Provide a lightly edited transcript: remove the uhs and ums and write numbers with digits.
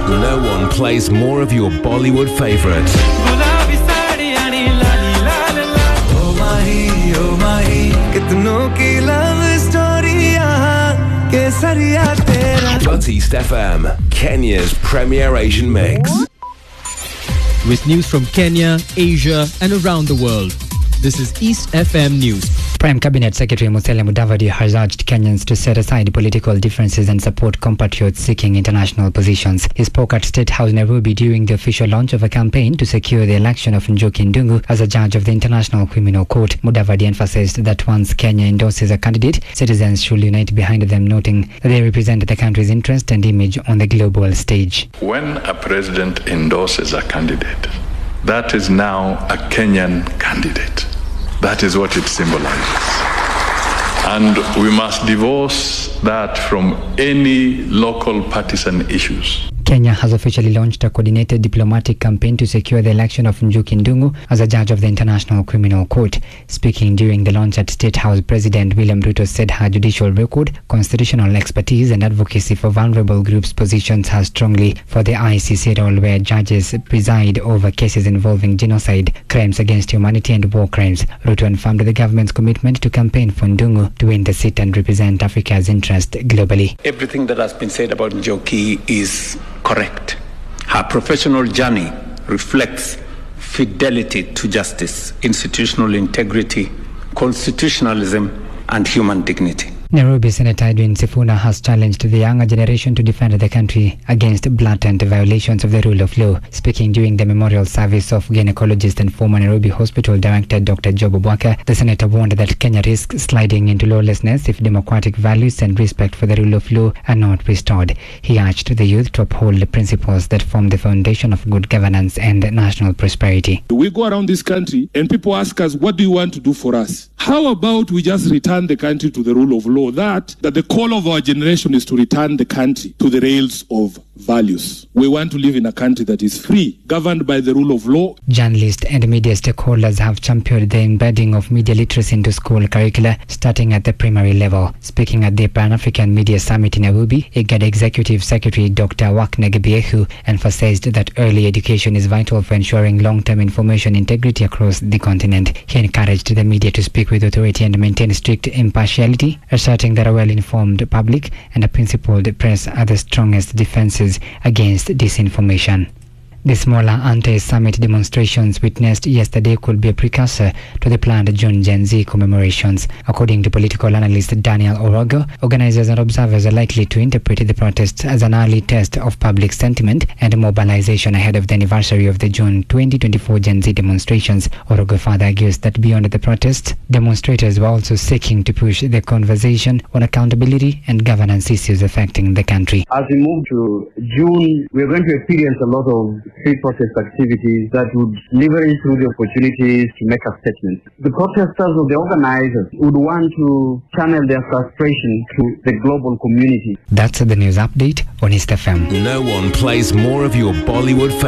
No one plays more of your Bollywood favorites. Oh mahi, kitno ki love story yahan kesariya tera. But East FM, Kenya's premier Asian mix. With news from Kenya, Asia and around the world. This is East FM News. Prime Cabinet Secretary Musalia Mudavadi has urged Kenyans to set aside political differences and support compatriots seeking international positions. He spoke at State House Nairobi during the official launch of a campaign to secure the election of Njoki Ndung'u as a judge of the International Criminal Court. Mudavadi emphasized that once Kenya endorses a candidate, citizens should unite behind them, noting that they represent the country's interest and image on the global stage. When a president endorses a candidate, that is now a Kenyan candidate. That is what it symbolizes. And we must divorce that from any local partisan issues. Kenya has officially launched a coordinated diplomatic campaign to secure the election of Njoki Ndung'u as a judge of the International Criminal Court. Speaking during the launch at State House, President William Ruto said her judicial record, constitutional expertise and advocacy for vulnerable groups positions her strongly for the ICC role, where judges preside over cases involving genocide, crimes against humanity and war crimes. Ruto affirmed the government's commitment to campaign for Ndung'u to win the seat and represent Africa's interest globally. Everything that has been said about Njoki is correct. Her professional journey reflects fidelity to justice, institutional integrity, constitutionalism, and human dignity. Nairobi Senator Edwin Sifuna has challenged the younger generation to defend the country against blatant violations of the rule of law. Speaking during the memorial service of gynecologist and former Nairobi Hospital Director Dr. Job Obwaka, the senator warned that Kenya risks sliding into lawlessness if democratic values and respect for the rule of law are not restored. He urged the youth to uphold the principles that form the foundation of good governance and national prosperity. We go around this country and people ask us, what do you want to do for us? How about we just return the country to the rule of law? That the call of our generation is to return the country to the rails of values. We want to live in a country that is free, governed by the rule of law. Journalists and media stakeholders have championed the embedding of media literacy into school curricula, starting at the primary level. Speaking at the Pan-African Media Summit in Nairobi, IGAD Executive Secretary Dr. Wakne Gebiehu emphasized that early education is vital for ensuring long-term information integrity across the continent. He encouraged the media to speak with authority and maintain strict impartiality, asserting that a well-informed public and a principled press are the strongest defenses against disinformation. The smaller anti-summit demonstrations witnessed yesterday could be a precursor to the planned June Gen Z commemorations. According to political analyst Daniel Orogo, organizers and observers are likely to interpret the protests as an early test of public sentiment and mobilization ahead of the anniversary of the June 2024 Gen Z demonstrations. Orogo further argues that beyond the protests, demonstrators were also seeking to push the conversation on accountability and governance issues affecting the country. As we move to June, we're going to experience a lot of street protest activities that would leverage through the opportunities to make a statement. The protesters or the organizers would want to channel their frustration to the global community. That's the news update on East FM. No one plays more of your Bollywood